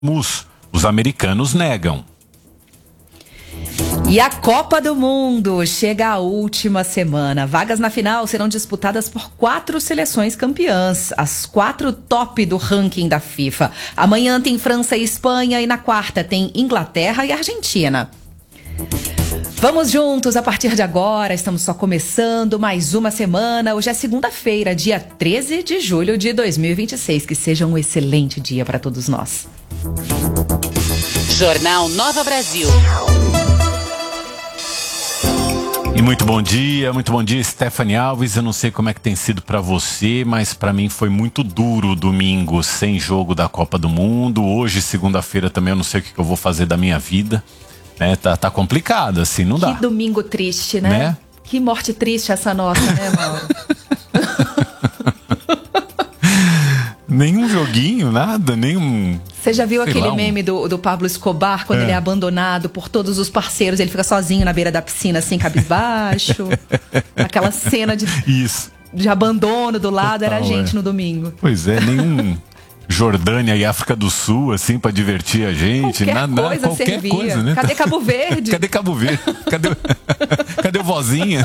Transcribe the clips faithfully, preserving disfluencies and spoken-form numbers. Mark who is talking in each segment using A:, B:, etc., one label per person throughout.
A: Os americanos negam.
B: E a Copa do Mundo chega à última semana. Vagas na final serão disputadas por quatro seleções campeãs, as quatro top do ranking da FIFA. Amanhã tem França e Espanha e na quarta tem Inglaterra e Argentina. Vamos juntos a partir de agora, estamos só começando mais uma semana. Hoje é segunda-feira, dia treze de julho de dois mil e vinte e seis. Que seja um excelente dia para todos nós.
C: Jornal Nova Brasil.
A: E muito bom dia, muito bom dia, Stephanie Alves. Eu não sei como é que tem sido pra você, mas pra mim foi muito duro o domingo sem jogo da Copa do Mundo. Hoje, segunda-feira, também eu não sei o que eu vou fazer da minha vida. Né? Tá, tá complicado, assim, não dá.
B: Que domingo triste, né? né? Que morte triste essa nossa, né, Mauro?
A: Nenhum joguinho, nada, nenhum...
B: Você já viu aquele lá, um... meme do, do Pablo Escobar, quando é. ele é abandonado por todos os parceiros, ele fica sozinho na beira da piscina, assim, cabisbaixo? Aquela cena de,
A: Isso.
B: de abandono do lado. Total, era a gente
A: é.
B: no domingo.
A: Pois é, nenhum Jordânia e África do Sul, assim, pra divertir a gente.
B: Qualquer
A: nada,
B: coisa
A: qualquer
B: servia.
A: coisa, né?
B: Cadê Cabo Verde?
A: Cadê Cabo Verde? Cadê, Cadê o Vozinha?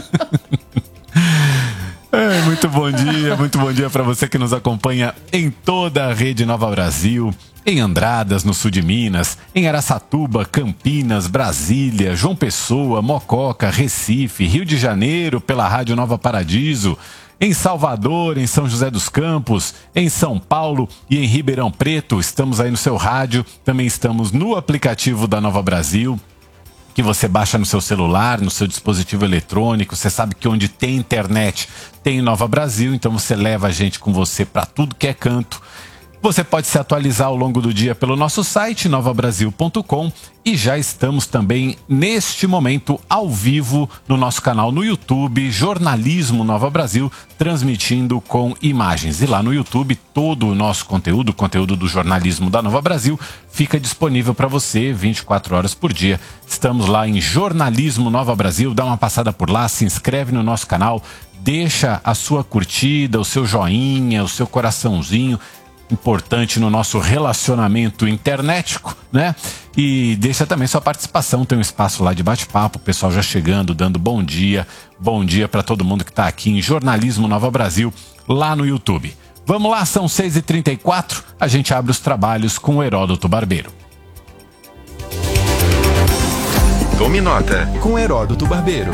A: É, muito bom dia, muito bom dia para você que nos acompanha em toda a rede Nova Brasil, em Andradas, no sul de Minas, em Araçatuba, Campinas, Brasília, João Pessoa, Mococa, Recife, Rio de Janeiro, pela Rádio Nova Paradiso, em Salvador, em São José dos Campos, em São Paulo e em Ribeirão Preto. Estamos aí no seu rádio, também estamos no aplicativo da Nova Brasil, que você baixa no seu celular, no seu dispositivo eletrônico. Você sabe que onde tem internet tem Nova Brasil, então você leva a gente com você para tudo que é canto. Você pode se atualizar ao longo do dia pelo nosso site nova brasil ponto com e já estamos também neste momento ao vivo no nosso canal no YouTube, Jornalismo Nova Brasil, transmitindo com imagens. E lá no YouTube todo o nosso conteúdo, o conteúdo do jornalismo da Nova Brasil, fica disponível para você vinte e quatro horas por dia. Estamos lá em Jornalismo Nova Brasil, dá uma passada por lá, se inscreve no nosso canal, deixa a sua curtida, o seu joinha, o seu coraçãozinho, importante no nosso relacionamento internetico, né? E deixa também sua participação, tem um espaço lá de bate-papo, o pessoal já chegando, dando bom dia, bom dia para todo mundo que está aqui em Jornalismo Nova Brasil, lá no YouTube. Vamos lá, são seis e trinta e quatro, a gente abre os trabalhos com o Heródoto Barbeiro.
D: Tome nota com Heródoto Barbeiro.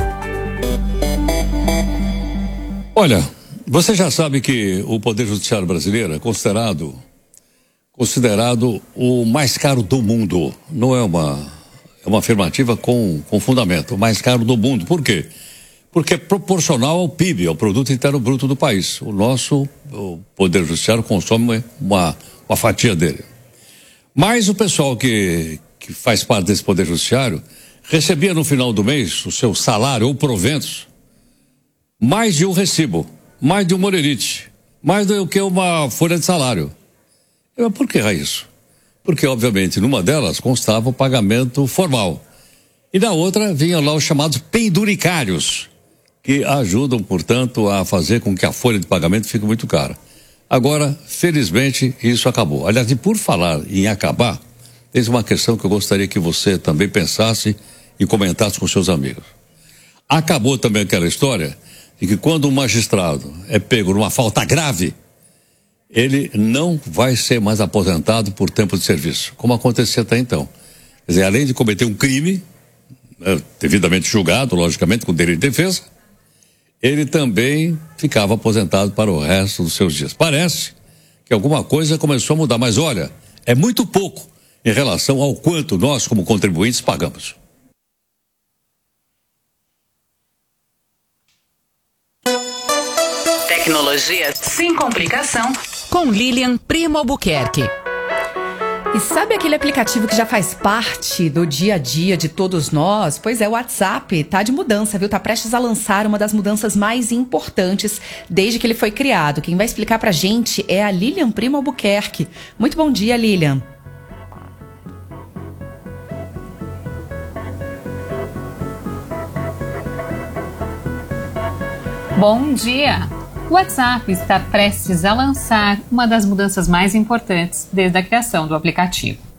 E: Olha, você já sabe que o Poder Judiciário brasileiro é considerado, considerado o mais caro do mundo. Não é uma, é uma afirmativa com, com fundamento. O mais caro do mundo. Por quê? Porque é proporcional ao P I B, ao Produto Interno Bruto do país. O nosso o Poder Judiciário consome uma, uma fatia dele. Mas o pessoal que, que faz parte desse Poder Judiciário recebia no final do mês o seu salário ou proventos mais de um recibo, mais de um molerite, mais do que uma folha de salário. Eu, por que isso? Porque, obviamente, numa delas constava o pagamento formal. E na outra vinham lá os chamados penduricários, que ajudam, portanto, a fazer com que a folha de pagamento fique muito cara. Agora, felizmente, isso acabou. Aliás, e por falar em acabar, tem uma questão que eu gostaria que você também pensasse e comentasse com seus amigos. Acabou também aquela história de que quando um magistrado é pego numa falta grave, ele não vai ser mais aposentado por tempo de serviço, como acontecia até então. Quer dizer, além de cometer um crime, né, devidamente julgado, logicamente, com direito de defesa, ele também ficava aposentado para o resto dos seus dias. Parece que alguma coisa começou a mudar, mas olha, é muito pouco em relação ao quanto nós, como contribuintes, pagamos.
C: Tecnologia sem complicação com Lilian Primo Albuquerque.
B: E sabe aquele aplicativo que já faz parte do dia a dia de todos nós? Pois é, o WhatsApp tá de mudança, viu? Tá prestes a lançar uma das mudanças mais importantes desde que ele foi criado. Quem vai explicar pra gente é a Lilian Primo Albuquerque. Muito bom dia, Lilian.
F: Bom dia! O WhatsApp está prestes a lançar uma das mudanças mais importantes desde a criação do aplicativo.